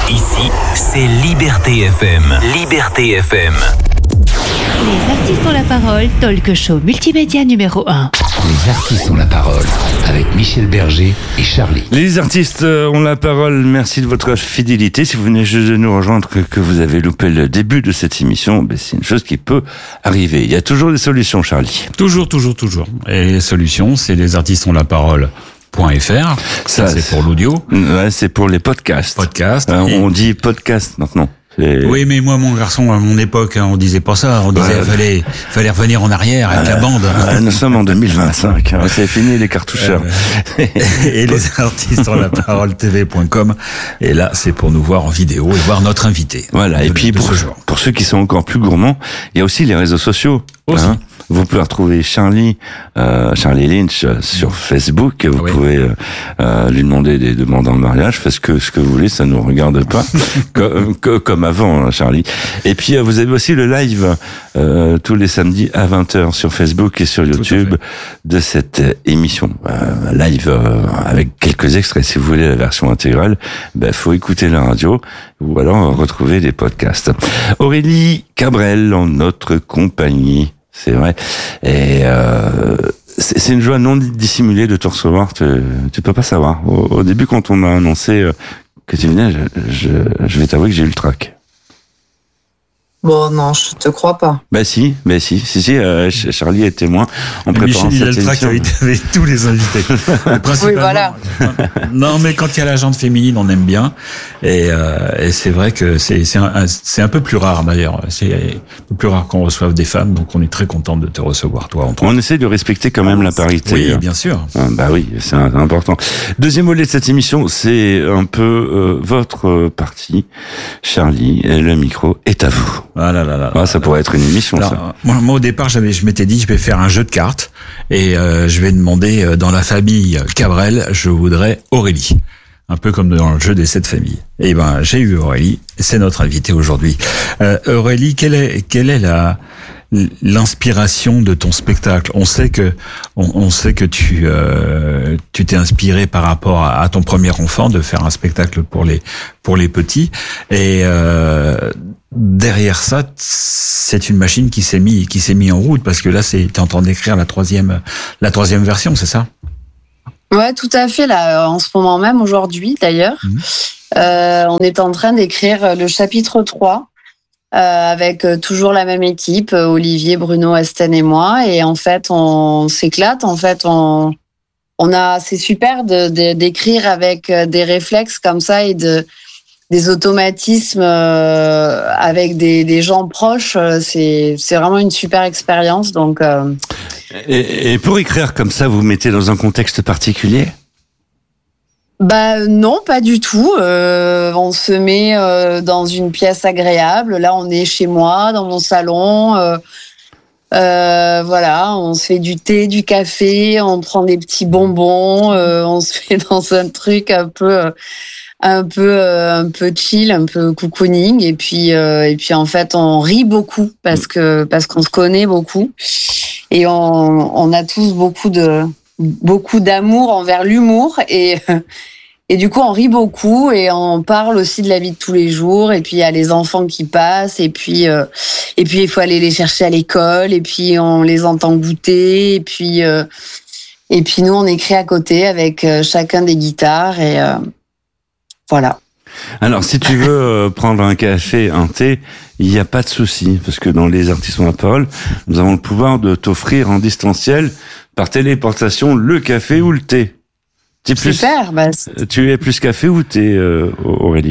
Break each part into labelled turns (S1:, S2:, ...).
S1: Ici, c'est Liberté FM. Liberté FM.
S2: Les artistes ont la parole, talk show multimédia numéro 1.
S3: Les artistes ont la parole, avec Michel Berger et Charlie.
S4: Les artistes ont la parole, merci de votre fidélité. Si vous venez juste de nous rejoindre, que vous avez loupé le début de cette émission, c'est une chose qui peut arriver. Il y a toujours des solutions, Charlie.
S5: Toujours. Et les solutions, c'est les artistes ont la parole.fr. Ça, c'est pour l'audio.
S4: Ouais, c'est pour les podcasts. On dit podcast maintenant.
S5: Oui, mais moi, mon garçon, à mon époque, on disait pas ça. On disait fallait revenir en arrière avec la bande.
S4: Nous sommes en 2025. C'est fini les cartoucheurs.
S5: Et les artistes ont la parole tv.com. Et là, c'est pour nous voir en vidéo et voir notre invité.
S4: Voilà. Et puis pour ceux qui sont encore plus gourmands, il y a aussi les réseaux sociaux.
S5: Aussi.
S4: Vous pouvez retrouver Charlie Lynch sur Facebook. Vous pouvez lui demander des demandes en mariage. Faites ce que vous voulez, ça nous regarde pas. comme avant, Charlie. Et puis vous avez aussi le live tous les samedis à 20h sur Facebook et sur YouTube de cette émission. Live avec quelques extraits. Si vous voulez la version intégrale, faut écouter la radio ou alors retrouver les podcasts. Aurélie Cabrel en notre compagnie. C'est vrai. Et c'est une joie non dissimulée de te recevoir. Tu peux pas savoir. Au début, quand on m'a annoncé que tu venais, je vais t'avouer que j'ai eu le trac.
S6: Bon, non, je te crois pas.
S4: Si. Charlie est témoin en préparant
S5: Michel,
S4: cette émission.
S5: il a le trac avec tous les invités.
S6: Oui, voilà.
S5: Non, mais quand il y a la gente féminine, on aime bien. Et c'est vrai que c'est un peu plus rare, d'ailleurs. C'est un peu plus rare qu'on reçoive des femmes, donc on est très content de te recevoir, toi.
S4: On essaie de respecter quand même la parité.
S5: Oui, bien sûr.
S4: Oui, c'est important. Deuxième volet de cette émission, c'est un peu votre partie. Charlie, le micro est à vous. Ça pourrait être une émission. Alors, ça.
S5: Moi, au départ, je m'étais dit, je vais faire un jeu de cartes et je vais demander dans la famille Cabrel, je voudrais Aurélie, un peu comme dans le jeu des 7 familles. Et j'ai eu Aurélie, c'est notre invitée aujourd'hui. Aurélie, quelle est l'inspiration de ton spectacle? On sait que tu t'es inspiré par rapport à ton premier enfant de faire un spectacle pour les petits et derrière ça, c'est une machine qui s'est mis en route parce que là, t'es en train d'écrire la troisième version, c'est ça?
S6: Ouais, tout à fait. Là, en ce moment même, aujourd'hui, d'ailleurs, on est en train d'écrire le chapitre 3 avec toujours la même équipe, Olivier, Bruno, Asten et moi. Et en fait, on s'éclate. En fait, c'est super d'écrire avec des réflexes comme ça et des automatismes avec des gens proches, c'est vraiment une super expérience. Donc,
S4: Et pour écrire comme ça, vous vous mettez dans un contexte particulier ?
S6: Non, pas du tout. On se met dans une pièce agréable. Là, on est chez moi, dans mon salon. On se fait du thé, du café, on prend des petits bonbons, on se fait dans un truc un peu chill, un peu cocooning, et puis en fait on rit beaucoup parce qu'on se connaît beaucoup et on a tous beaucoup d'amour envers l'humour et du coup on rit beaucoup et on parle aussi de la vie de tous les jours, et puis il y a les enfants qui passent et puis il faut aller les chercher à l'école, et puis on les entend goûter, et puis nous on écrit à côté avec chacun des guitares et voilà.
S4: Alors, si tu veux prendre un café, un thé, il n'y a pas de souci, parce que dans les artistes ont la parole, nous avons le pouvoir de t'offrir en distanciel, par téléportation, le café ou le thé.
S6: Super.
S4: Tu es plus café ou thé, Aurélie ?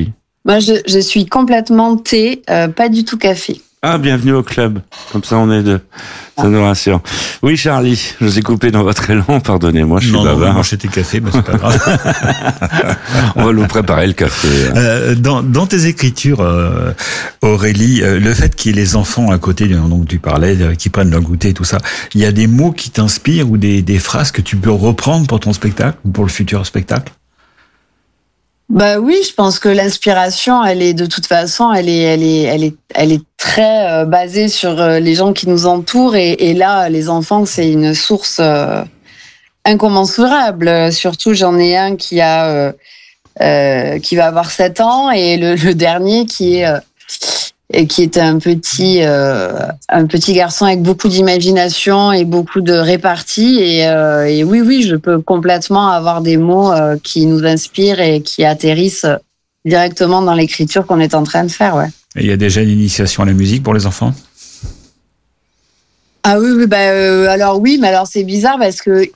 S6: Moi, je suis complètement thé, pas du tout café.
S4: Ah, bienvenue au club. Comme ça, on est deux. Ça nous rassure. Oui, Charlie, je vous ai coupé dans votre élan. Pardonnez-moi, je suis bavard.
S5: Non, moi, j'étais café, mais c'est pas grave.
S4: On va nous préparer le café.
S5: Dans tes écritures, Aurélie, le fait qu'il y ait les enfants à côté, donc tu parlais, qui prennent leur goûter et tout ça, il y a des mots qui t'inspirent ou des phrases que tu peux reprendre pour ton spectacle ou pour le futur spectacle?
S6: Oui, je pense que l'inspiration, elle est de toute façon, elle est très basée sur les gens qui nous entourent, et là, les enfants, c'est une source incommensurable. Surtout, j'en ai un qui a qui va avoir 7 ans, et le dernier qui est un petit garçon avec beaucoup d'imagination et beaucoup de répartie. Et oui, je peux complètement avoir des mots qui nous inspirent et qui atterrissent directement dans l'écriture qu'on est en train de faire, ouais.
S5: Et il y a déjà une initiation à la musique pour les enfants ?
S6: Ah oui, alors oui, mais alors c'est bizarre parce que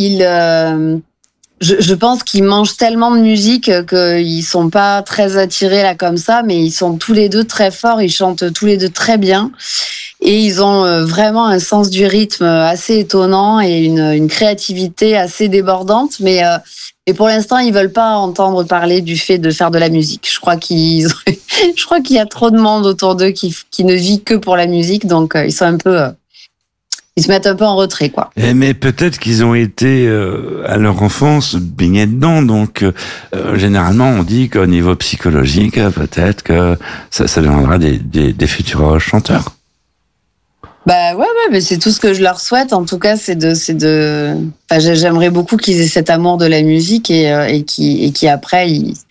S6: je pense qu'ils mangent tellement de musique qu'ils sont pas très attirés là comme ça, mais ils sont tous les deux très forts, ils chantent tous les deux très bien, et ils ont vraiment un sens du rythme assez étonnant et une créativité assez débordante, mais et pour l'instant ils veulent pas entendre parler du fait de faire de la musique. Je crois qu'il y a trop de monde autour d'eux qui ne vit que pour la musique, donc ils sont un peu ils se mettent un peu en retrait, quoi.
S4: Mais peut-être qu'ils ont été à leur enfance baignés dedans, donc généralement on dit qu'au niveau psychologique, peut-être que ça deviendra des futurs chanteurs.
S6: Bah ouais, mais c'est tout ce que je leur souhaite. En tout cas, enfin, j'aimerais beaucoup qu'ils aient cet amour de la musique et qui après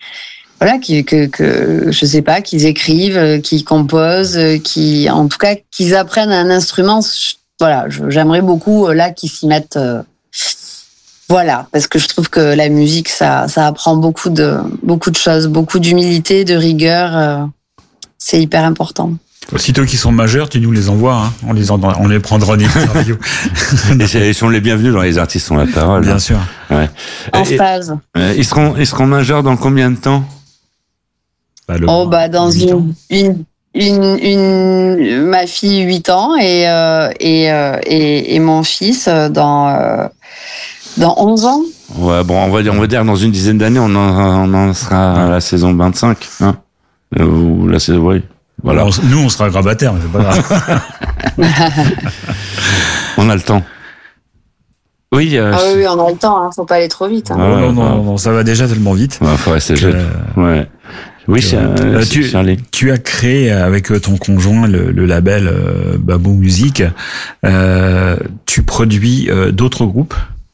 S6: que je sais pas, qu'ils écrivent, qu'ils composent, en tout cas qu'ils apprennent un instrument. Voilà, j'aimerais beaucoup là qu'ils s'y mettent. Voilà, parce que je trouve que la musique, ça apprend beaucoup de choses, beaucoup d'humilité, de rigueur. C'est hyper important.
S5: Aussitôt qu'ils sont majeurs, tu nous les envoies, hein. On les prendra en interview.
S4: Ils sont les bienvenus dans Les Artistes ont la parole.
S5: Bien sûr.
S4: Ouais.
S6: En phase.
S4: Ils seront majeurs dans combien de temps ?
S6: Dans ma fille 8 ans et mon fils dans 11 ans.
S4: Ouais, bon, on va dire dans une dizaine d'années, on en sera à la saison 25, hein. Là, c'est, ouais. Voilà.
S5: Nous, on sera grabataires, mais c'est pas grave.
S4: On a le temps. Oui.
S6: Oui, on a le temps, hein. Faut pas aller trop vite, hein.
S5: Non, ça va déjà tellement vite.
S4: Ouais, faut rester jeune. Ouais. Oui, Charlie.
S5: Tu as créé avec ton conjoint le label Babou Musique. Tu produis d'autres groupes ?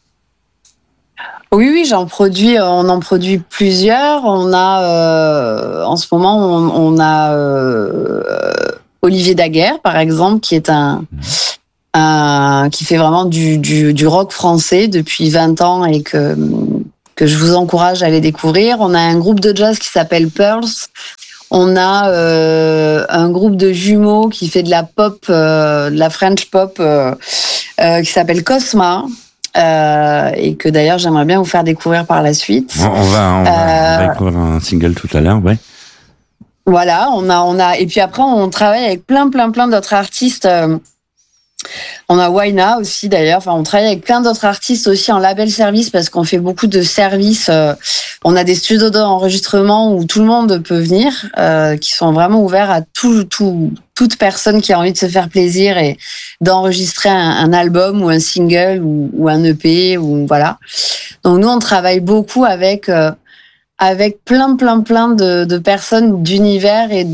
S6: Oui, on en produit plusieurs. On a, en ce moment, on a Olivier Daguerre, par exemple, qui est qui fait vraiment du rock français depuis 20 ans et que je vous encourage à aller découvrir. On a un groupe de jazz qui s'appelle Pearls. On a un groupe de jumeaux qui fait de la pop, de la French pop, qui s'appelle Cosma. Et que d'ailleurs j'aimerais bien vous faire découvrir par la suite.
S4: On va découvrir un single tout à l'heure, ouais.
S6: Voilà, on a et puis après on travaille avec plein d'autres artistes. On a Waina aussi d'ailleurs. Enfin, on travaille avec plein d'autres artistes aussi en label service parce qu'on fait beaucoup de services. On a des studios d'enregistrement où tout le monde peut venir, qui sont vraiment ouverts à toute personne qui a envie de se faire plaisir et d'enregistrer un album ou un single ou un EP ou voilà. Donc nous on travaille beaucoup avec plein de personnes d'univers et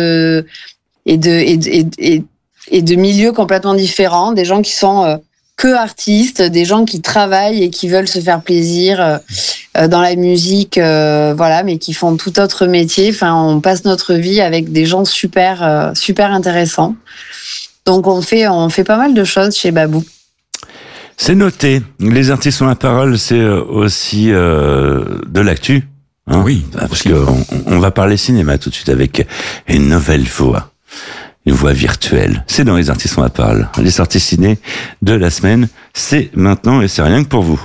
S6: de milieux complètement différents, des gens qui sont que artistes, des gens qui travaillent et qui veulent se faire plaisir dans la musique, voilà, mais qui font tout autre métier. Enfin, on passe notre vie avec des gens super intéressants. Donc on fait pas mal de choses chez Babou.
S4: C'est noté. Les artistes ont la parole, c'est aussi de l'actu. Hein,
S5: oui,
S4: parce qu'on va parler cinéma tout de suite avec une nouvelle voix. Une voix virtuelle. C'est dans Les Artistes ont la parole. Les sorties ciné de la semaine, c'est maintenant et c'est rien que pour vous.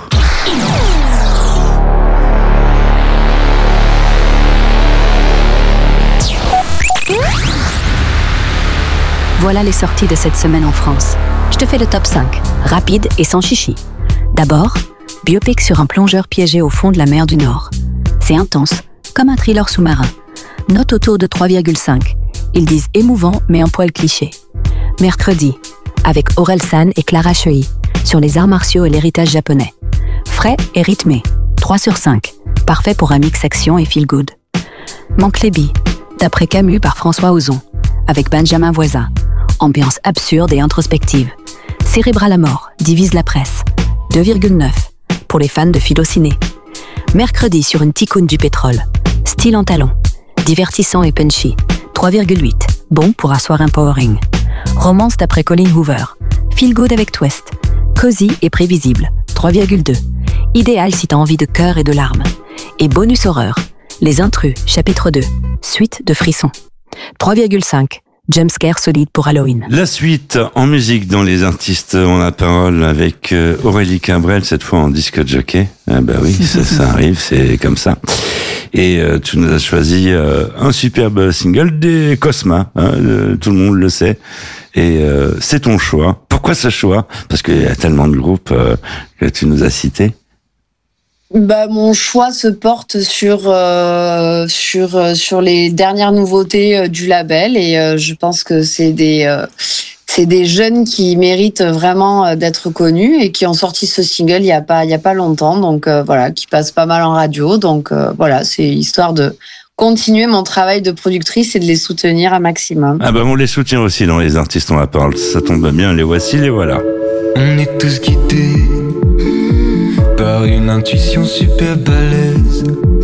S7: Voilà les sorties de cette semaine en France. Je te fais le top 5, rapide et sans chichi. D'abord, biopic sur un plongeur piégé au fond de la mer du Nord. C'est intense, comme un thriller sous-marin. Note autour de 3,5. Ils disent émouvant, mais un poil cliché. Mercredi, avec Aurel San et Clara Choi, sur les arts martiaux et l'héritage japonais. Frais et rythmé, 3 sur 5. Parfait pour un mix action et feel good. Manque les billes, d'après Camus par François Ozon, avec Benjamin Voisin. Ambiance absurde et introspective. Cérébral à mort, divise la presse. 2,9 pour les fans de philo-ciné. Mercredi sur une ticoune du pétrole. Style en talon. Divertissant et punchy. 3,8. Bon pour asseoir empowering. Romance d'après Colin Hoover. Feel good avec twist. Cozy et prévisible. 3,2. Idéal si t'as envie de cœur et de larmes. Et bonus horreur. Les intrus, chapitre 2. Suite de frissons. 3,5. Jumpscare solide pour Halloween.
S4: La suite en musique dans les artistes ont la parole avec Aurélie Cabrel, cette fois en disque jockey. Ah bah oui, ça arrive, c'est comme ça. Et tu nous as choisi un superbe single des Cosma, hein, tout le monde le sait. Et c'est ton choix. Pourquoi ce choix? Parce qu'il y a tellement de groupes que tu nous as cités.
S6: Bah, mon choix se porte sur les dernières nouveautés du label et je pense que c'est des jeunes qui méritent vraiment d'être connus et qui ont sorti ce single il y a pas longtemps, donc voilà, qui passe pas mal en radio, donc voilà, c'est histoire de continuer mon travail de productrice et de les soutenir un maximum.
S4: Ah bah on les soutient aussi dans les artistes on la parle, ça tombe bien, les voici, les voilà.
S8: On est tous guidés par une intuition super balèze.